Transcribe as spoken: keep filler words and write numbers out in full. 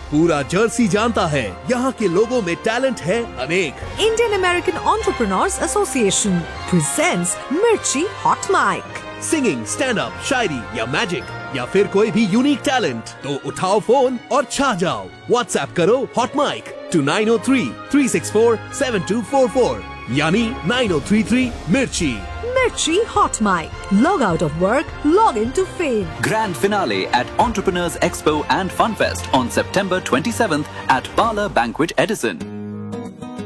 पूरा जर्सी जानता है यहाँ के लोगों में टैलेंट है अनेक। Indian American Entrepreneurs Association presents Mirchi Hot Mic. Singing, stand up, शायरी या मैजिक या फिर कोई भी यूनिक टैलेंट, तो उठाओ फोन और छा जाओ। व्हाट्सएप करो hot mic to nine O three three six four seven to four four यानी नाइन ओ थ्री थ्री मिर्ची। Mirchi Hot Mic. Log out of work, log into fame. Grand finale at Entrepreneurs Expo and Funfest on September twenty-seventh at Parlor Banquet Edison.